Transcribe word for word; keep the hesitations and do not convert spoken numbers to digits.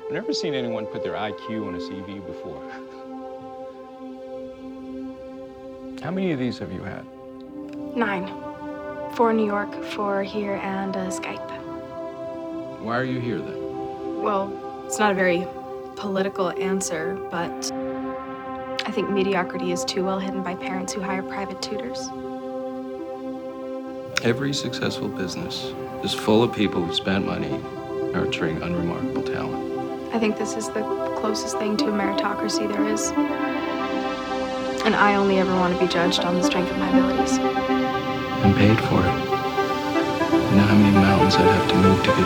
I've never seen anyone put their I Q on a C V before. How many of these have you had? Nine. Four in New York, four here, and a Skype. Why are you here then? Well, it's not a very political answer, but I think mediocrity is too well hidden by parents who hire private tutors. Every successful business is full of people who spent money nurturing unremarkable talent. I think this is the closest thing to a meritocracy there is. And I only ever want to be judged on the strength of my abilities. And paid for it. You know how many mountains I'd have to move to get